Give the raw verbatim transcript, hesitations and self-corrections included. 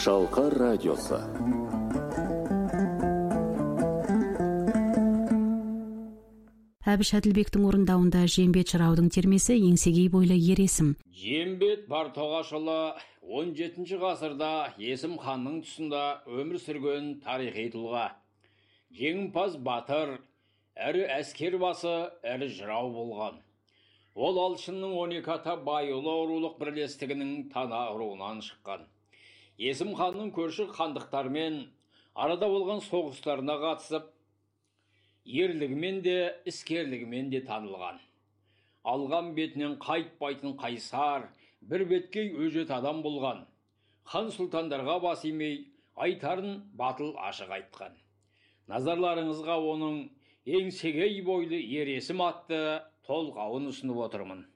Шалқар радиосы. Әбіш Әділбектің орындауында Жембет жыраудың термесі еңсегей бойлы ер есім. Жембет Бартоғашұлы он жетінші ғасырда Есім ханның тұсында өмір сүрген тарихи тұлға. Жеңімпаз батыр, әрі әскер басы, әрі жырау болған. Ол Алшынның он екі ата байұлы рулық бірлестігінің тана руынан шыққан. Есім ханның көрші хандықтармен арада болған соғыстарына қатысып, ерлігімен де, іскерлігімен де танылған. Алған бетінен қайтпайтын қайсар, бір беткей өжет адам болған. Хан сұлтандарға бас имей, айтарын батыл ашық айтқан. Назарларыңызға оның еңсегей бойлы ер есім атты толғауын ұсынып отырмын.